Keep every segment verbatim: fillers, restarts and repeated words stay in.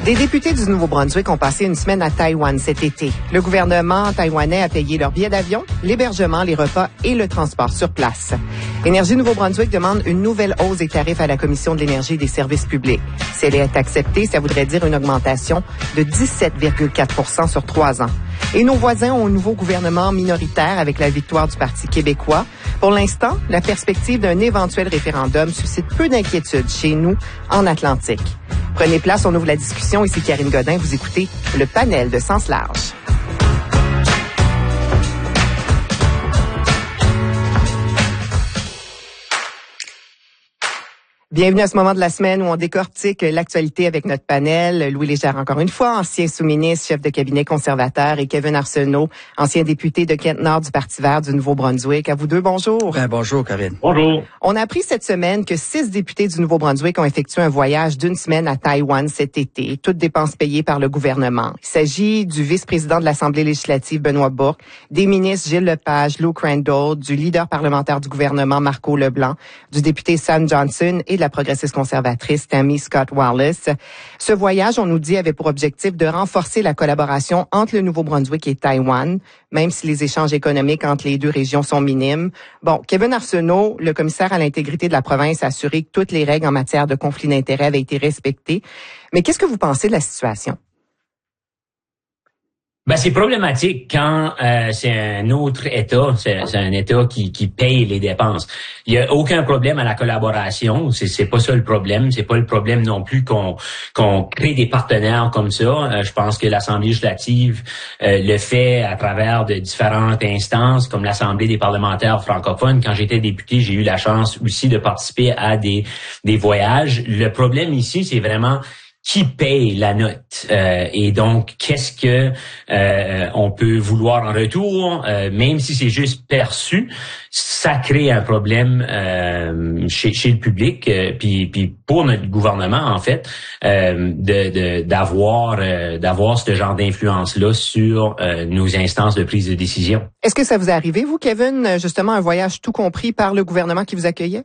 Des députés du Nouveau-Brunswick ont passé une semaine à Taïwan cet été. Le gouvernement taïwanais a payé leurs billets d'avion, l'hébergement, les repas et le transport sur place. Énergie Nouveau-Brunswick demande une nouvelle hausse des tarifs à la Commission de l'énergie et des services publics. Si elle est acceptée, ça voudrait dire une augmentation de dix-sept virgule quatre pour cent sur trois ans. Et nos voisins ont un nouveau gouvernement minoritaire avec la victoire du Parti québécois. Pour l'instant, la perspective d'un éventuel référendum suscite peu d'inquiétude chez nous en Atlantique. Prenez place, on ouvre la discussion. Ici Karine Godin, vous écoutez le panel de Sens Large. Bienvenue à ce moment de la semaine où on décortique l'actualité avec notre panel. Louis Légère, encore une fois, ancien sous-ministre, chef de cabinet conservateur, et Kevin Arsenault, ancien député de Kent-Nord du Parti vert du Nouveau-Brunswick. À vous deux, bonjour. Ben, bonjour, Karine. Bonjour. On a appris cette semaine que six députés du Nouveau-Brunswick ont effectué un voyage d'une semaine à Taïwan cet été, toutes dépenses payées par le gouvernement. Il s'agit du vice-président de l'Assemblée législative, Benoît Bourque, des ministres Gilles Lepage, Lou Crandall, du leader parlementaire du gouvernement, Marco Leblanc, du député Sam Johnson et de la progressiste conservatrice Tammy Scott Wallace. Ce voyage, on nous dit, avait pour objectif de renforcer la collaboration entre le Nouveau-Brunswick et Taïwan, même si les échanges économiques entre les deux régions sont minimes. Bon, Kevin Arsenault, le commissaire à l'intégrité de la province, a assuré que toutes les règles en matière de conflit d'intérêts avaient été respectées. Mais qu'est-ce que vous pensez de la situation? Ben, c'est problématique quand euh, c'est un autre État, c'est, c'est un État qui, qui paye les dépenses. Il y a aucun problème à la collaboration, c'est, c'est pas ça le problème. C'est pas le problème non plus qu'on qu'on crée des partenaires comme ça. Euh, je pense que l'Assemblée législative euh, le fait à travers de différentes instances, comme l'Assemblée des parlementaires francophones. Quand j'étais député, j'ai eu la chance aussi de participer à des des voyages. Le problème ici, c'est vraiment qui paye la note euh, et donc qu'est-ce que euh, on peut vouloir en retour, euh, même si c'est juste perçu, ça crée un problème euh, chez, chez le public, euh, puis puis pour notre gouvernement en fait, euh, de, de d'avoir euh, d'avoir ce genre d'influence là sur euh, nos instances de prise de décision. Est-ce que ça vous est arrivé, vous, Kevin, justement un voyage tout compris par le gouvernement qui vous accueillait?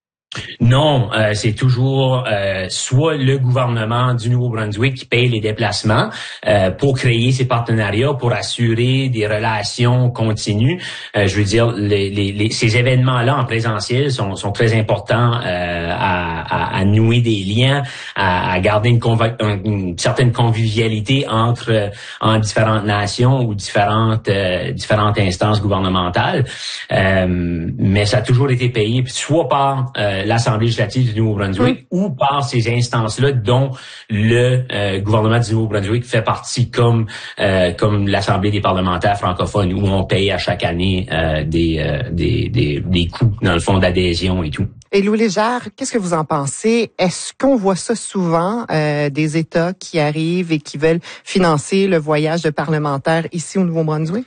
Non, euh, c'est toujours euh, soit le gouvernement du Nouveau-Brunswick qui paye les déplacements euh, pour créer ces partenariats, pour assurer des relations continues. Euh, je veux dire, les, les, les, ces événements-là en présentiel sont, sont très importants euh, à, à, à nouer des liens, à, à garder une, conv- une certaine convivialité entre euh, en différentes nations ou différentes euh, différentes instances gouvernementales. Euh, mais ça a toujours été payé, soit par euh, l'Assemblée législative du Nouveau-Brunswick mmh. ou par ces instances-là dont le euh, gouvernement du Nouveau-Brunswick fait partie comme euh, comme l'Assemblée des parlementaires francophones où on paye à chaque année euh, des, euh, des des des coûts dans le fond d'adhésion et tout. Et Louis Légère, qu'est-ce que vous en pensez? Est-ce qu'on voit ça souvent, euh, des États qui arrivent et qui veulent financer le voyage de parlementaires ici au Nouveau-Brunswick?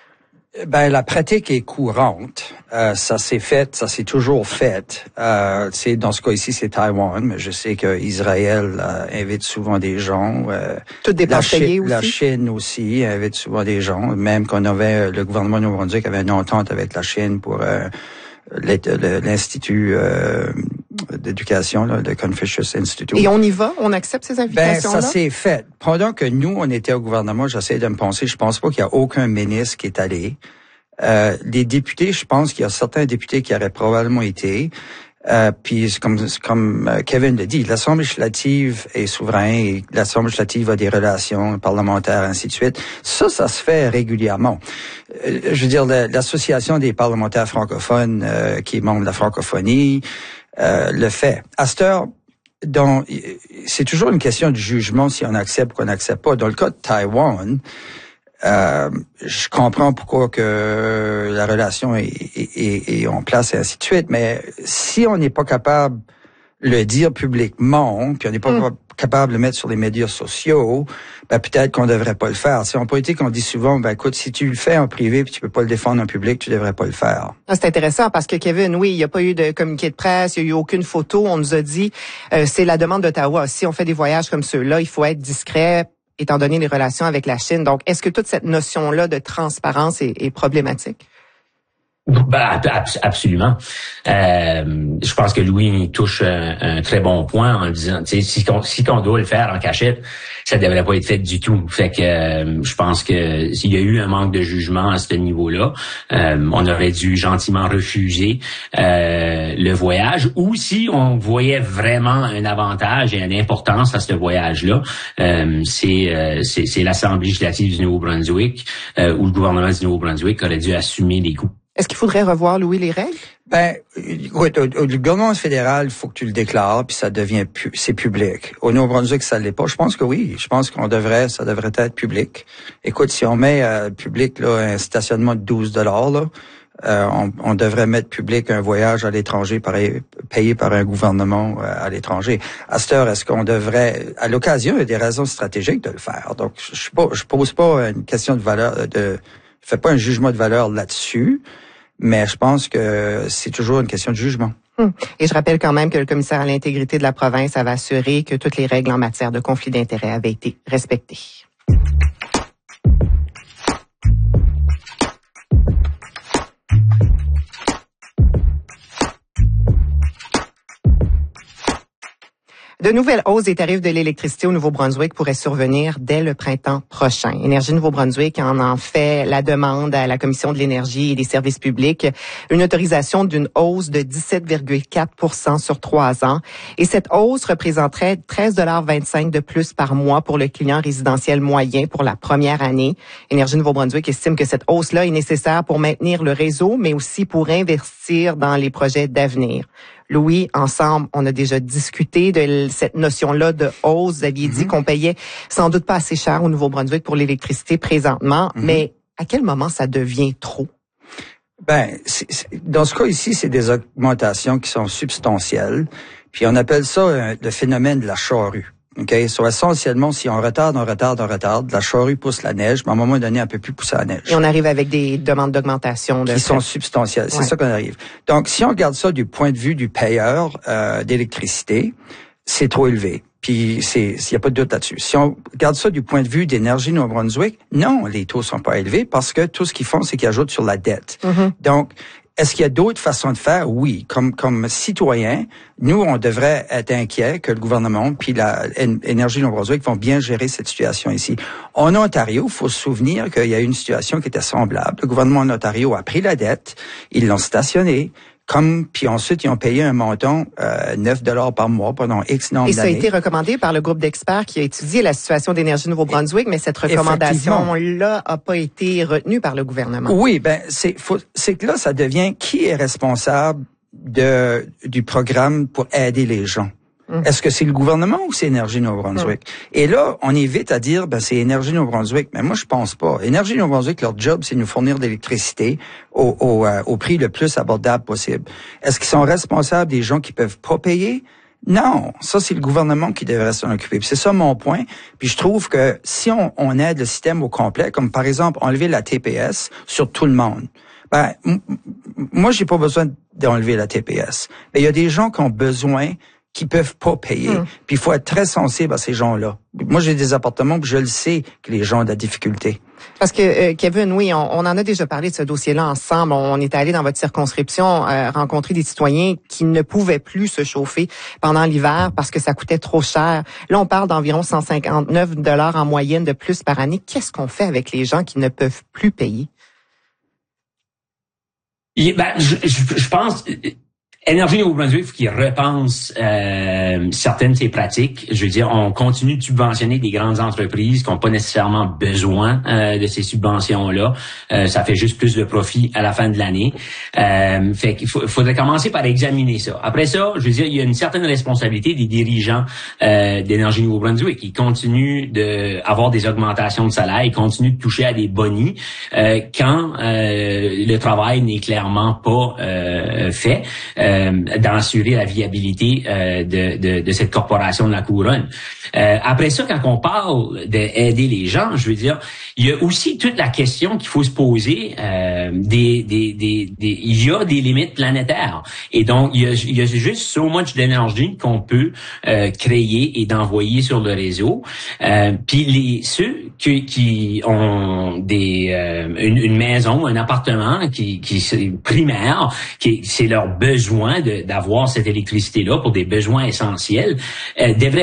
Ben la pratique est courante. Euh, ça s'est fait, ça s'est toujours fait. Euh, c'est dans ce cas ici, c'est Taïwan, mais je sais que Israël euh, invite souvent des gens. Euh, Tout dépend la, Chi- aussi. la Chine aussi invite souvent des gens. Même qu'on avait le gouvernement du Nouveau-Brunswick avait une entente avec la Chine pour euh, l'Institut euh, d'éducation, là, le Confucius Institute. Et on y va? On accepte ces invitations-là? Ben, ça s'est fait. Pendant que nous, on était au gouvernement, j'essaie de me penser, je pense pas qu'il y a aucun ministre qui est allé. Euh, les députés, je pense qu'il y a certains députés qui auraient probablement été. Euh, puis, comme, comme Kevin l'a dit, l'Assemblée législative est souveraine et l'Assemblée législative a des relations parlementaires, ainsi de suite. Ça, ça se fait régulièrement. Euh, je veux dire, l'Association des parlementaires francophones, euh, qui est membre de la francophonie, euh, le fait. À cette heure, donc, c'est toujours une question de jugement si on accepte ou qu'on n'accepte pas. Dans le cas de Taïwan, Euh, je comprends pourquoi que la relation est, est, est, est en place et ainsi de suite, mais si on n'est pas capable de le dire publiquement, puis on n'est pas mm. capable de le mettre sur les médias sociaux, ben peut-être qu'on devrait pas le faire. C'est en politique, on dit souvent, ben écoute, si tu le fais en privé puis tu peux pas le défendre en public, tu devrais pas le faire. Ah, c'est intéressant parce que Kevin, oui, il n'y a pas eu de communiqué de presse, il n'y a eu aucune photo. On nous a dit, euh, c'est la demande d'Ottawa. Si on fait des voyages comme ceux-là, il faut être discret, étant donné les relations avec la Chine. Donc, est-ce que toute cette notion-là de transparence est, est problématique? Ben, absolument. Euh, je pense que Louis touche un, un très bon point en disant, tu sais, si on, si on doit le faire en cachette, ça devrait pas être fait du tout. Fait que euh, je pense que s'il y a eu un manque de jugement à ce niveau-là, euh, on aurait dû gentiment refuser euh, le voyage. Ou si on voyait vraiment un avantage et une importance à ce voyage-là, euh, c'est, euh, c'est c'est l'Assemblée législative du Nouveau-Brunswick euh, ou le gouvernement du Nouveau-Brunswick aurait dû assumer les coûts. Est-ce qu'il faudrait revoir, Louis, les règles? Ben, écoute, au, au gouvernement fédéral, il faut que tu le déclares, puis ça devient, pu, c'est public. Au Nouveau-Brunswick, ça l'est pas. Je pense que oui. Je pense qu'on devrait, ça devrait être public. Écoute, si on met euh, public là un stationnement de douze dollars, là, euh, on, on devrait mettre public un voyage à l'étranger pareil, payé par un gouvernement euh, à l'étranger. À cette heure, est-ce qu'on devrait, à l'occasion, il y a des raisons stratégiques de le faire. Donc, je suis pas, je pose pas une question de valeur, de, je fais pas un jugement de valeur là-dessus. Mais je pense que c'est toujours une question de jugement. Hum. Et je rappelle quand même que le commissaire à l'intégrité de la province avait assuré que toutes les règles en matière de conflit d'intérêts avaient été respectées. De nouvelles hausses des tarifs de l'électricité au Nouveau-Brunswick pourraient survenir dès le printemps prochain. Énergie Nouveau-Brunswick en en fait la demande à la Commission de l'énergie et des services publics, une autorisation d'une hausse de dix-sept virgule quatre pour cent sur trois ans. Et cette hausse représenterait treize dollars vingt-cinq de plus par mois pour le client résidentiel moyen pour la première année. Énergie Nouveau-Brunswick estime que cette hausse-là est nécessaire pour maintenir le réseau, mais aussi pour investir dans les projets d'avenir. Louis, ensemble, on a déjà discuté de cette notion-là de hausse. Vous aviez mm-hmm. dit qu'on payait sans doute pas assez cher au Nouveau-Brunswick pour l'électricité présentement, mm-hmm. mais à quel moment ça devient trop? Ben, c'est, c'est, dans ce cas ici, c'est des augmentations qui sont substantielles, puis on appelle ça euh, le phénomène de la charrue. OK? So, essentiellement, si on retarde, on retarde, on retarde, la charrue pousse la neige, mais à un moment donné, elle peut plus pousser la neige. Et on arrive avec des demandes d'augmentation. De qui sont substantielles. C'est ouais. ça qu'on arrive. Donc, si on regarde ça du point de vue du payeur euh, d'électricité, c'est trop élevé. Puis, c'est, il n'y a pas de doute là-dessus. Si on regarde ça du point de vue d'Énergie Nouveau-Brunswick, non, les taux sont pas élevés parce que tout ce qu'ils font, c'est qu'ils ajoutent sur la dette. Mm-hmm. Donc, est-ce qu'il y a d'autres façons de faire? Oui. Comme, comme citoyens, nous, on devrait être inquiets que le gouvernement puis la Énergie Nouveau-Brunswick vont bien gérer cette situation ici. En Ontario, il faut se souvenir qu'il y a eu une situation qui était semblable. Le gouvernement en Ontario a pris la dette, ils l'ont stationnée, comme puis ensuite ils ont payé un montant euh, neuf dollars par mois pendant X nombre d'années. Et ça a été recommandé par le groupe d'experts qui a étudié la situation d'Énergie Nouveau-Brunswick, mais cette recommandation-là a pas été retenue par le gouvernement. Oui, ben c'est faut, c'est que là ça devient qui est responsable de du programme pour aider les gens. Mmh. Est-ce que c'est le gouvernement ou c'est Énergie Nouveau-Brunswick? Mmh. Et là, on est vite à dire, ben, c'est Énergie Nouveau-Brunswick. Mais moi, je pense pas. Énergie Nouveau-Brunswick, leur job, c'est de nous fournir de l'électricité au, au, euh, au prix le plus abordable possible. Est-ce qu'ils sont responsables des gens qui peuvent pas payer? Non. Ça, c'est le gouvernement qui devrait s'en occuper. Puis c'est ça mon point. Puis je trouve que si on, on aide le système au complet, comme par exemple enlever la T P S sur tout le monde, ben, m- m- moi, j'ai pas besoin d'enlever la T P S. Mais il y a des gens qui ont besoin qui peuvent pas payer. Hum. Puis il faut être très sensible à ces gens-là. Moi, j'ai des appartements, puis je le sais que les gens ont de la difficulté. Parce que, euh, Kevin, oui, on, on en a déjà parlé de ce dossier-là ensemble. On est allé dans votre circonscription euh, rencontrer des citoyens qui ne pouvaient plus se chauffer pendant l'hiver parce que ça coûtait trop cher. Là, on parle d'environ cent cinquante-neuf dollars en moyenne de plus par année. Qu'est-ce qu'on fait avec les gens qui ne peuvent plus payer? Et, ben, je, je, je pense... Énergie Nouveau-Brunswick, il faut qu'il repense euh, certaines de ses pratiques. Je veux dire, on continue de subventionner des grandes entreprises qui n'ont pas nécessairement besoin euh, de ces subventions-là. Euh, ça fait juste plus de profit à la fin de l'année. Euh, fait qu'il faut, faudrait commencer par examiner ça. Après ça, je veux dire, il y a une certaine responsabilité des dirigeants euh, d'Énergie Nouveau-Brunswick. Ils continuent d'avoir des augmentations de salaire, ils continuent de toucher à des bonis euh, quand euh, le travail n'est clairement pas euh, fait. Euh, euh, d'assurer la viabilité euh, de, de, de cette corporation de la Couronne. Euh, après ça, quand on parle d'aider les gens, je veux dire, il y a aussi toute la question qu'il faut se poser. Euh, des, des, des, des, il y a des limites planétaires, et donc il y a, il y a juste so much d'énergie qu'on peut euh, créer et d'envoyer sur le réseau. Euh, puis les ceux qui, qui ont des euh, une, une maison, un appartement qui, qui c'est primaire, qui c'est leur besoin de, d'avoir cette électricité là pour des besoins essentiels, euh, devraient